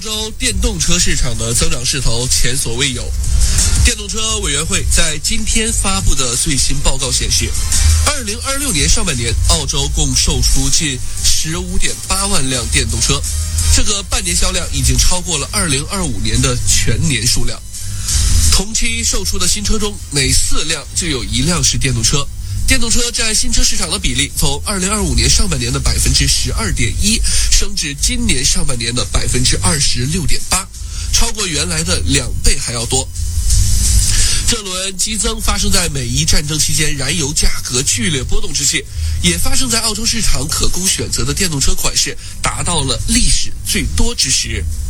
洲电动车市场的增长势头前所未有。电动车委员会在今天发布的最新报告显示，2026年上半年，澳洲共售出近15.8万辆电动车，这个半年销量已经超过了2025年的全年数量。同期售出的新车中，每4辆就有1辆是电动车。电动车占新车市场的比例从2025年上半年的12.1%升至今年上半年的26.8%，超过原来的2倍还要多。这轮激增发生在美伊战争期间燃油价格剧烈波动之际，也发生在澳洲市场可供选择的电动车款式达到了历史最多之时。